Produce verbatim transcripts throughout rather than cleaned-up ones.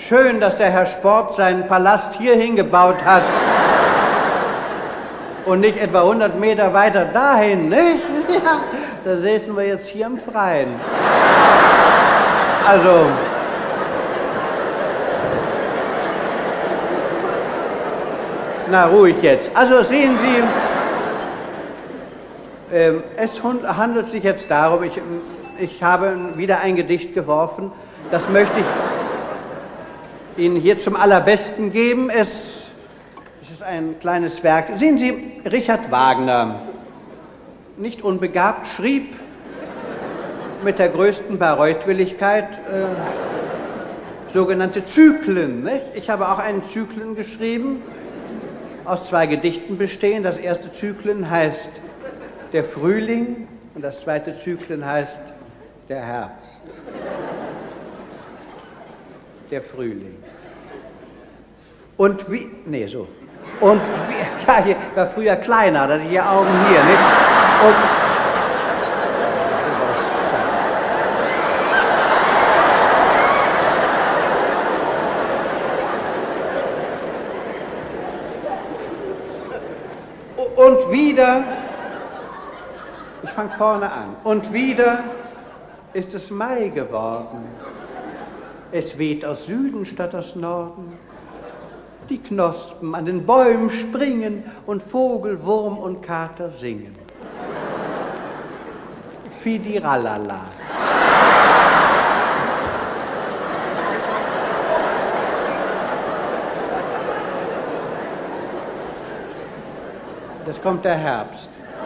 Schön, dass der Herr Sport seinen Palast hier hingebaut hat und nicht etwa hundert Meter weiter dahin, nicht? Ja, da säßen wir jetzt hier im Freien. Also, na ruhig jetzt. Also sehen Sie, äh, es handelt sich jetzt darum, ich, ich habe wieder ein Gedicht geworfen, das möchte ich Ihnen hier zum Allerbesten geben. Es, es ist ein kleines Werk. Sehen Sie, Richard Wagner, nicht unbegabt, schrieb mit der größten Bareutwilligkeit äh, sogenannte Zyklen. Nicht? Ich habe auch einen Zyklen geschrieben, aus zwei Gedichten bestehen. Das erste Zyklen heißt Der Frühling und das zweite Zyklen heißt Der Herbst. Der Frühling. Und wie, nee, so. Und wie, ja, hier war früher kleiner, da hatte ich die Augen hier, nicht? Und, und wieder, ich fange vorne an, und wieder ist es Mai geworden. Es weht aus Süden statt aus Norden. Die Knospen an den Bäumen springen und Vogel, Wurm und Kater singen. Fidiralala. Jetzt kommt der Herbst.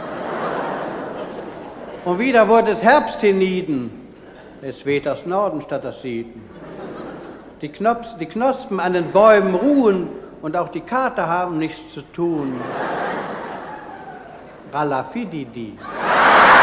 Und wieder wurde es Herbst hienieden. Es weht aus Norden statt aus Süden. Die, Knops, die Knospen an den Bäumen ruhen und auch die Kater haben nichts zu tun. Ralafididi.